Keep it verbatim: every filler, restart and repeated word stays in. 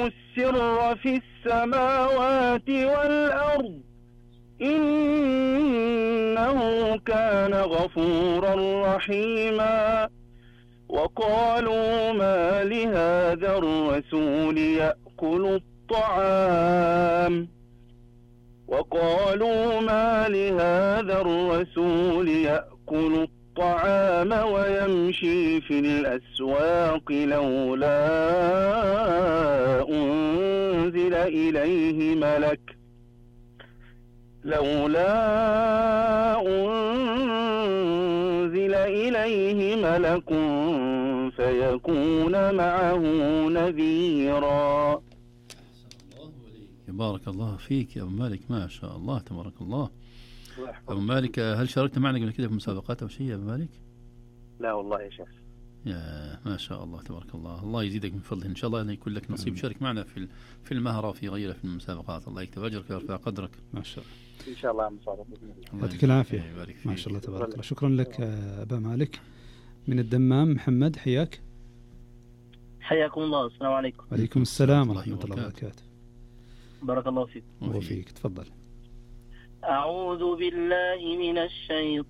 السر في السماوات والأرض إنه كان غفورا رحيما. وقالوا ما لهذا الرسول يأكل الطعام وقالوا ما لهذا الرسول يأكل الطعام ويمشي في الأسواق لولا أنزل إليه ملك لولا أنزل إليه ملك فيكون معه نذيرا. بارك الله فيك يا أبو مالك، ما شاء الله تبارك الله. أبو مالك، هل شاركت معنا قبل كده في مسابقات أو شيء يا أبو مالك؟ لا والله يا شيخ. يا ما شاء الله تبارك الله، الله يزيدك من فضله إن شاء الله أن يكون لك نصيب شارك معنا في في المهرة في غيرها في المسابقات. الله يكتب أجرك ويرفع قدرك. ما شاء الله إن شاء الله. يعطيك العافية. ما شاء الله تبارك الله. شكرا لك أبا مالك من الدمام. محمد حياك. حياكم الله. السلام عليكم. وعليكم السلام ورحمة الله وبركاته. بارك الله فيك. وفيك. تفضل. أعوذ بالله من الشيطان